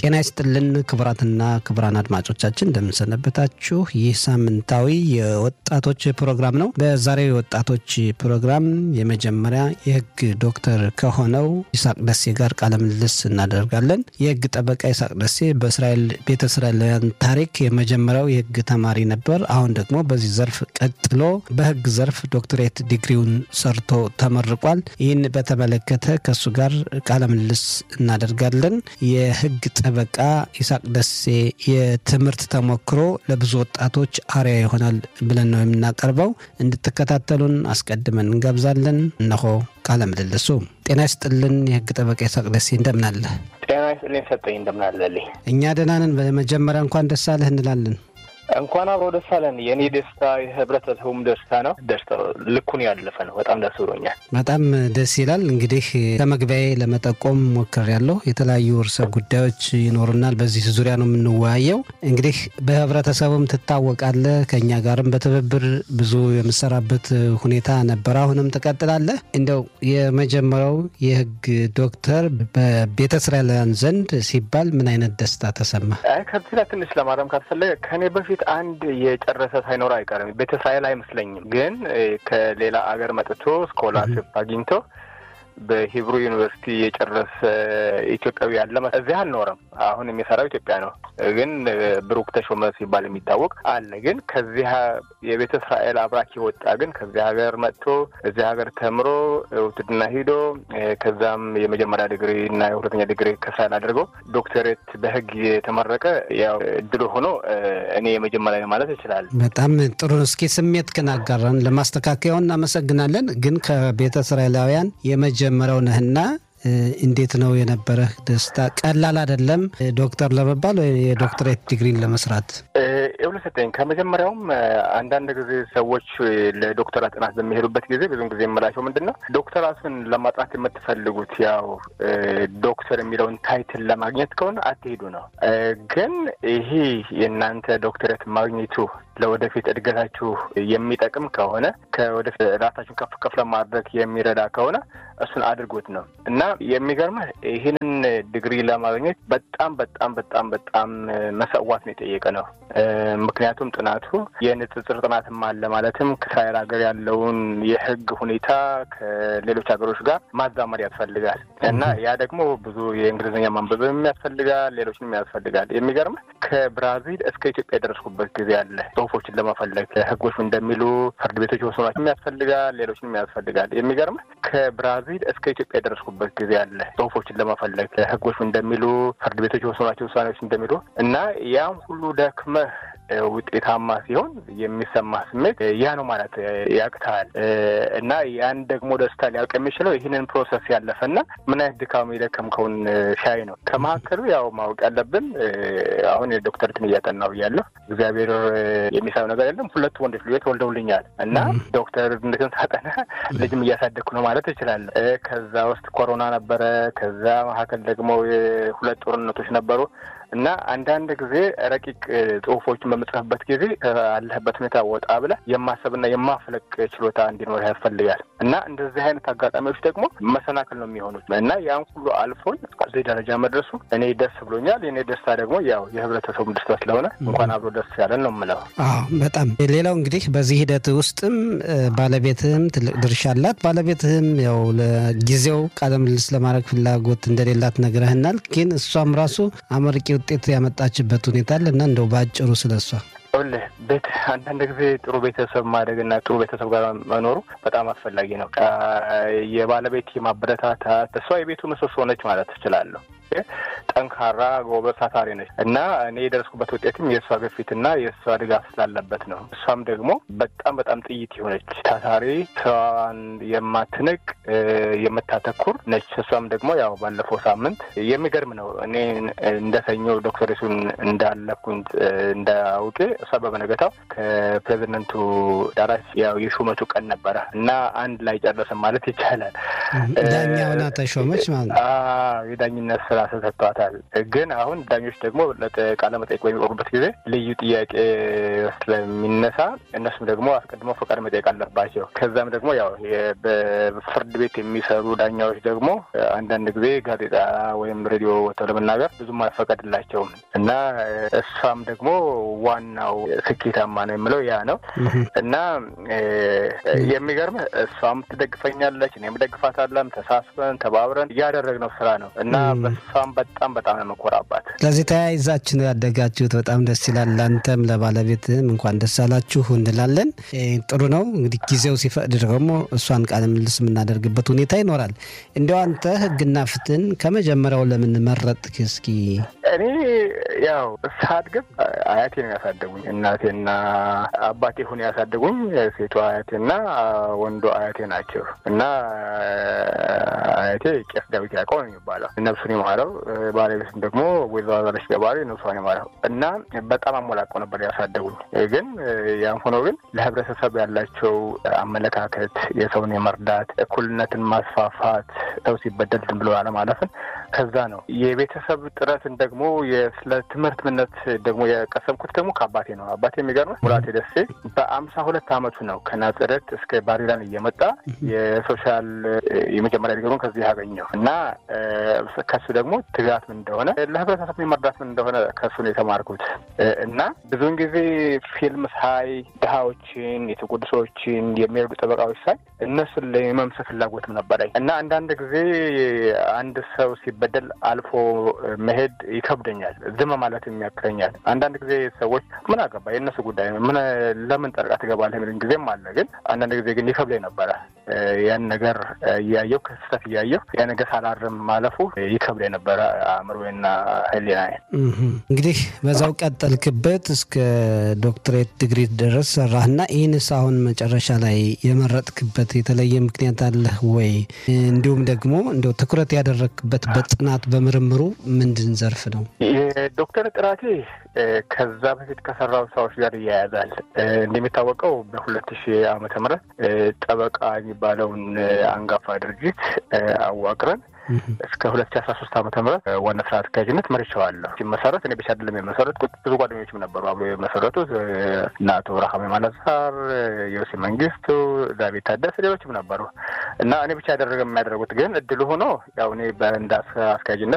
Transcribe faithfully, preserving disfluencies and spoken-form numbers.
ጤና ይስጥልን ክቡራትና ክቡራን አድማጮቻችን እንደምንሰነበታችሁ። ይህ ሳምንታዊ የወጣቶች ፕሮግራም ነው። በዛሬው የወጣቶች ፕሮግራም የመጀመሪያ የህግ ዶክተር ከሆነው ይስሐቅ ደሴ ጋር ቃለ ምልልስ እናደርጋለን። የህግ ጠበቃ ይስሐቅ ደሴ በእስራኤል ቤተ እስራኤላውያን ታሪክ የመጀመሪያው የህግ ተማሪ ነበር። አሁን ደግሞ በዚህ ዘርፍ ቀጥሎ በህግ ዘርፍ ዶክተሬት ዲግሪውን ሰርቶ ተመርቋል። ይህን በተመለከተ ከሱ ጋር ቃለ ምልልስ እናደርጋለን። የህግ ጠበቃ ይስሐቅ ደሴ የትምህርት ተሞክሮ ለብዙ ወጣቶች አርአያ ይሆናል ብለን ነው የምናቀርበው። እንድትከታተሉን አስቀድመን እንጋብዛለን። እነሆ ቃለ ምልልሱ። ጤና ይስጥልን የህግ ጠበቃ ይስሐቅ ደሴ እንደምን አለ? ጤና ይስጥልኝ ሰጠኝ እንደምን አለልኝ? እኛ ደህና ነን። በመጀመሪያ እንኳን ደስ አለህ እንላለን። እንኳን አብሮ ደስ አለን። የኔ ደስታ የህብረተሰቡም ደስታ ነው። ደስታው ልኩን ያለፈ ነው። በጣም ደስ ብሎኛል። በጣም ደስ ይላል። እንግዲህ ከመግቢያዬ ለመጠቆም ሞክሬያለሁ። የተለያዩ ርዕሰ ጉዳዮች ይኖሩናል። በዚህ ዙሪያ ነው የምንወያየው። እንግዲህ በህብረተሰቡም ትታወቃለህ። ከኛ ጋርም በትብብር ብዙ የምሰራበት ሁኔታ ነበር። አሁንም ትቀጥላለህ። እንደው የመጀመሪያው የህግ ዶክተር በቤተ እስራኤላውያን ዘንድ ሲባል ምን አይነት ደስታ ተሰማ? አይ ከዚህ ላይ ትንሽ ለማረም ካስፈለገ ከኔ በፊት አንድ የጨረሰ ሳይኖር አይቀርም። ቤተ እስራኤል አይመስለኝም፣ ግን ከሌላ አገር መጥቶ ስኮላርሺፕ አግኝቶ በሂብሩ ዩኒቨርሲቲ የጨረሰ ኢትዮጵያዊ ያለ እዚህ አልኖረም። አሁን የሚሰራው ኢትዮጵያ ነው፣ ግን ብሩክ ተሾመ ሲባል የሚታወቅ አለ። ግን ከዚህ የቤተ እስራኤል አብራክ የወጣ ግን ከዚህ ሀገር መጥቶ እዚህ ሀገር ተምሮ ውትድርና ሂዶ ከዛም የመጀመሪያ ዲግሪ እና የሁለተኛ ዲግሪ ከሳል አድርገው ዶክተሬት በህግ የተመረቀ ያው እድል ሆኖ እኔ የመጀመሪያ ማለት ይችላል። በጣም ጥሩ። እስኪ ስሜት ከናጋራን ለማስተካከያው እናመሰግናለን። ግን ከቤተ እስራኤላውያን የመጀመሪያው ነህና እንዴት ነው የነበረህ ደስታ? ቀላል አይደለም ዶክተር ለመባል ወይ የዶክተሬት ዲግሪን ለመስራት? እውነቴን ከመጀመሪያውም አንዳንድ ጊዜ ሰዎች ለዶክተራት ጥናት በሚሄዱበት ጊዜ ብዙን ጊዜ የምላቸው ምንድነው ዶክተራቱን ለማጥናት የምትፈልጉት ያው ዶክተር የሚለውን ታይትል ለማግኘት ከሆነ አትሄዱ ነው። ግን ይሄ የእናንተ ዶክተሬት ማግኘቱ ለወደፊት እድገታችሁ የሚጠቅም ከሆነ ከወደፊት ራሳችሁን ከፍ ከፍ ለማድረግ የሚረዳ ከሆነ እሱን አድርጉት ነው። እና የሚገርምህ ይህንን ዲግሪ ለማግኘት በጣም በጣም በጣም በጣም መስዋዕት ነው የጠየቀ ነው። ምክንያቱም ጥናቱ የንጽጽር ጥናትም አለ። ማለትም ከእስራኤል ሀገር ያለውን የህግ ሁኔታ ከሌሎች ሀገሮች ጋር ማዛመድ ያስፈልጋል። እና ያ ደግሞ ብዙ የእንግሊዝኛ ማንበብም ያስፈልጋል፣ ሌሎችንም ያስፈልጋል። የሚገርምህ ከብራዚል እስከ ኢትዮጵያ የደረስኩበት ጊዜ አለ። ጽሁፎችን ለመፈለግ ህጎች እንደሚሉ ፍርድ ቤቶች ወሰኗቸው ያስፈልጋል፣ ሌሎችንም ያስፈልጋል። የሚገርምህ ከብራዚል እስከ ኢትዮጵያ የደረስኩበት ጊዜ አለ። ጽሁፎችን ለመፈለግ ህጎች እንደሚሉ ፍርድ ቤቶች ወሰኗቸው ውሳኔዎች እንደሚሉ እና ያም ሁሉ ደክመህ ውጤታማ ሲሆን የሚሰማ ስሜት ያ ነው ማለት ያቅታል። እና ያን ደግሞ ደስታ ሊያውቅ የሚችለው ይህንን ፕሮሰስ ያለፈና ምን አይነት ድካም የደከምከውን ሻይ ነው። ከመካከሉ ያው ማወቅ ያለብን አሁን የዶክተሬትን እያጠናሁ እያለሁ እግዚአብሔር የሚሳው ነገር የለም ሁለት ወንዶች ልጆች ወልደውልኛል። እና ዶክተር እንደትን ሳጠና ልጅም እያሳደግኩ ነው ማለት ይችላል። ከዛ ውስጥ ኮሮና ነበረ። ከዛ መካከል ደግሞ ሁለት ጦርነቶች ነበሩ። እና አንዳንድ ጊዜ ረቂቅ ጽሁፎችን በመጽሐፍበት ጊዜ አለህበት ሁኔታ ወጣ ብለህ የማሰብና የማፍለቅ ችሎታ እንዲኖር ያስፈልጋል። እና እንደዚህ አይነት አጋጣሚዎች ደግሞ መሰናክል ነው የሚሆኑት። እና ያን ሁሉ አልፎኝ እዚህ ደረጃ መድረሱ እኔ ደስ ብሎኛል። የኔ ደስታ ደግሞ ያው የህብረተሰቡ ደስታ ስለሆነ እንኳን አብሮ ደስ ያለን ነው የምለው። አዎ በጣም ሌላው እንግዲህ በዚህ ሂደት ውስጥም ባለቤትህም ትልቅ ድርሻ አላት። ባለቤትህም ያው ለጊዜው ቃለ ምልልስ ለማድረግ ፍላጎት እንደሌላት ነግረህናል። ግን እሷም ራሱ አመርቂ ውጤት ያመጣችበት ሁኔታ አለና እንደው ባጭሩ ስለሷ ሁሌ ቤት አንዳንድ ጊዜ ጥሩ ቤተሰብ ማደግና ጥሩ ቤተሰብ ጋር መኖሩ በጣም አስፈላጊ ነው። የባለቤት ማበረታታት እሷ የቤቱ ምሰሶ ነች ማለት እችላለሁ። ጠንካራ ጎበዝ ታታሪ ነች። እና እኔ የደረስኩበት ውጤትም የእሷ ግፊትና የእሷ ድጋፍ ስላለበት ነው። እሷም ደግሞ በጣም በጣም ጥይት የሆነች ታታሪ፣ ስራዋን የማትንቅ የምታተኩር ነች። እሷም ደግሞ ያው ባለፈው ሳምንት የሚገርም ነው እኔ እንደሰኞ ዶክተሬቱን እንዳለኩኝ እንዳውቄ እሷ በመነገታው ከፕሬዝዳንቱ ዳራሽ ያው የሹመቱ ቀን ነበረ እና አንድ ላይ ጨረሰ ማለት ይቻላል። ዳኛውና ተሾመች ማለት አዎ የዳኝነት ስራ ተሰጥቷታል። ግን አሁን ዳኞች ደግሞ ለቃለ መጠይቅ በሚቀርቡበት ጊዜ ልዩ ጥያቄ ስለሚነሳ እነሱም ደግሞ አስቀድመው ፈቃድ መጠየቅ አለባቸው። ከዛም ደግሞ ያው በፍርድ ቤት የሚሰሩ ዳኛዎች ደግሞ አንዳንድ ጊዜ ጋዜጣ ወይም ሬዲዮ ወጥተው ለመናገር ብዙም አይፈቀድላቸውም እና እሷም ደግሞ ዋናው ስኬታማ ነው የሚለው ያ ነው እና የሚገርምህ እሷም ትደግፈኛለች፣ እኔም ደግፋታለሁ። ተሳስበን ተባብረን ያደረግነው ስራ ነው እና በሷም በጣም በጣም ነው መኮራባት። ስለዚህ ተያይዛችሁ ነው ያደጋችሁት። በጣም ደስ ይላል። አንተም ለባለቤትህም እንኳን ደስ አላችሁ እንላለን። ጥሩ ነው እንግዲህ ጊዜው ሲፈቅድ ደግሞ እሷን ቃለ ምልልስ የምናደርግበት ሁኔታ ይኖራል። እንደው አንተ ህግና ፍትህን ከመጀመሪያው ለምን መረጥክ? እስኪ እኔ ያው ሳድግም አያቴ ነው ያሳደጉኝ። እናቴና አባቴ ሆነ ያሳደጉኝ ሴቷ አያቴና ወንዶ አያቴ ናቸው እና አያቴ ቄስ ዳዊት ያዕቆብ ነው የሚባለው ነፍሱን ይማረው። ባለቤቱም ደግሞ ወይዘሮ አዛለች ገባሪ ነፍሷን ይማረው እና በጣም አሞላቀው ነበር ያሳደጉኝ። ግን ያም ሆኖ ግን ለህብረተሰብ ያላቸው አመለካከት የሰውን የመርዳት እኩልነትን ማስፋፋት ሰው ሲበደል ዝም ብሎ አለማለፍን ከዛ ነው የቤተሰብ ጥረትን ደግሞ የስለ ትምህርት ምነት ደግሞ የቀሰምኩት ደግሞ ከአባቴ ነው። አባቴ የሚገርመው ሙላቴ ደሴ በአምሳ ሁለት አመቱ ነው ከናዝሬት እስከ ባሪላን እየመጣ የሶሻል የመጀመሪያ ዲግሪውን ከዚህ ያገኘው እና ከሱ ደግሞ ትጋት ምን እንደሆነ ለህብረተሰብ መርዳት ምን እንደሆነ ከሱ ነው የተማርኩት እና ብዙውን ጊዜ ፊልም ሳይ ድሃዎችን የተጎዱ ሰዎችን የሚረዱ ጠበቃዎች ሳይ እነሱን ለመምሰል ፍላጎትም ነበረኝ እና አንዳንድ ጊዜ አንድ ሰው ሲበደል አልፎ መሄድ ይከብደኛል፣ ዝም ማለት የሚያክረኛል። አንዳንድ ጊዜ ሰዎች ምን አገባ የእነሱ ጉዳይ ምን ለምን ጠርቃ ትገባለህ የሚሉኝ ጊዜም አለ። ግን አንዳንድ ጊዜ ግን ይከብደኝ ነበረ ያን ነገር እያየሁ ክስተት እያየሁ ያን ነገር ሳላርም ማለፉ ይከብደኝ ነበረ አእምሮዬና ህሊናዬ። እንግዲህ በዛው ቀጠልክበት እስከ ዶክትሬት ዲግሪ ድረስ ሰራህና ይህንስ አሁን መጨረሻ ላይ የመረጥክበት የተለየ ምክንያት አለ ወይ? እንዲሁም ደግሞ እንደው ትኩረት ያደረክበት በጥናት በምርምሩ ምንድን ዘርፍ ነው? የዶክተር ጥራቴ ከዛ በፊት ከሰራው ስራዎች ጋር ይያያዛል። እንደሚታወቀው በሁለት ሺህ ዓመተ ምህረት ጠበቃ የሚባለውን አንጋፋ ድርጅት አዋቅረን እስከ ሁለት ሺህ አስራ ሶስት ዓመተ ምህረት ዋና ስራ አስኪያጅነት መርቻለሁ። ሲመሰረት እኔ ብቻ አይደለም የመሰረትኩት፣ ብዙ ጓደኞችም ነበሩ አብረው የመሰረቱት እና አቶ ረሃሜ ማለሳር፣ ዮሴ መንግስቱ፣ ዳዊት ታደሰ ሌሎችም ነበሩ እና እኔ ብቻ ያደረገ የሚያደርጉት ግን እድሉ ሆኖ ያው እኔ በእንዳ አስኪያጅነት